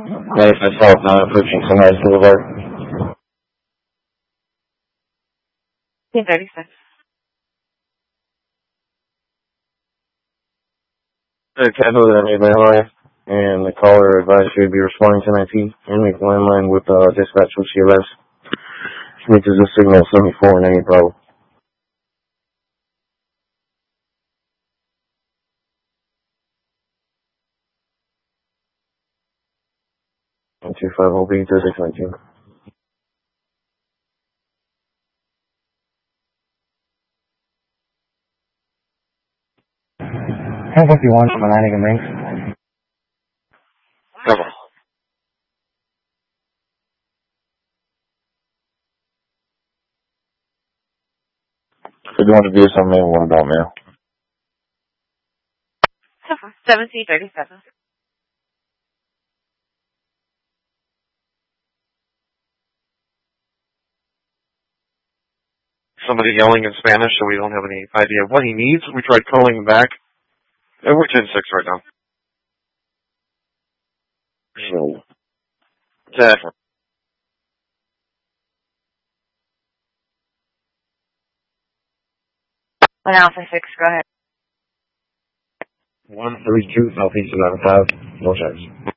95 South, now approaching Sunrise Boulevard. 1036. Capo, that made my line, and the caller advised you to be responding to 19 and make landline with dispatch with CLS. Which is a signal 74 and any problem. 125 will be 3619. 1051 from Atlantic and Rings. Cover. If you want to view some mail, one about mail. 1737. Somebody yelling in Spanish, so we don't have any idea what he needs. We tried calling him back. We're 10-6 right now. So, Zephyr. Alpha 6, go ahead. 132 Southeast 11 5, no charge.